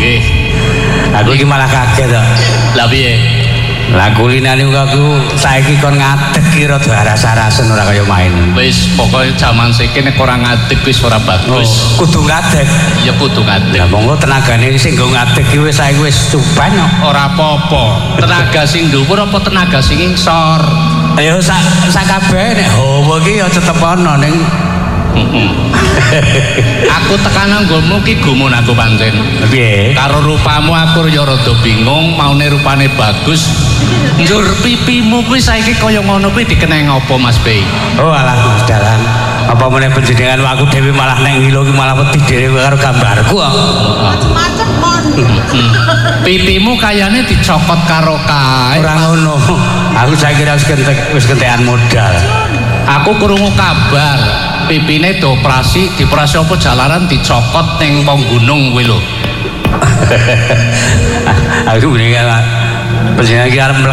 nggih. Aku iki malah kaget kok. Lah piye? Lah kulinane aku saiki kon ngadeg ki rada rasa-rasen ora kaya main. Wis pokoke jaman saiki nek ora ngadeg wis ora bagus. Kudu ngadeg. Ya kudu ngadeg. Lah monggo tenagane sing nggo ngadeg ki wis saiki wis cuban kok. Ora apa-apa. Tenaga sing dhuwur apa tenaga sing ngisor? Ayo sak kabeh nek hawa ki ya tetep ana ning aku tekan nggonmu ki gumun aku pancen. Piye? Karo rupamu aku ya rada bingung, maune rupane bagus. Njur pipimu kuwi saiki kaya ngono kuwi dikeneng apa Mas Bey? Oh alah Mas Dalan. Apa meneh panjenengan aku dhewe malah neng ngilo ki malah wedi dhewe karo gambarku kok. Macem-macem mon. Pipimu kayane dicokot karo kae. Ora ngono. Aku saiki wis kentekan modal. Aku krungu kabar pipine dioperasi apa jalaran dicokot ning pong gunung kuwi lho. Aku ngene panjenengan iki arep